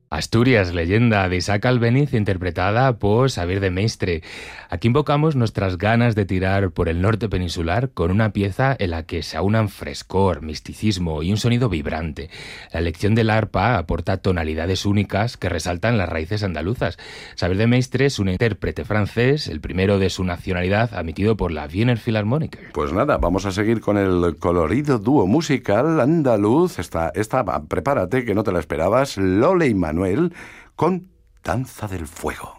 Asturias, leyenda de Isaac Albéniz, interpretada por Xavier de Maistre. Aquí invocamos nuestras ganas de tirar por el norte peninsular con una pieza en la que se aunan frescor, misticismo y un sonido vibrante. La elección del arpa aporta tonalidades únicas que resaltan las raíces andaluzas. Xavier de Maistre es un intérprete francés, el primero de su nacionalidad, admitido por la Wiener Philharmoniker. Pues nada, vamos a seguir con el colorido dúo musical andaluz. Esta prepárate, que no te la esperabas, Lole y Manuel, con Danza del Fuego.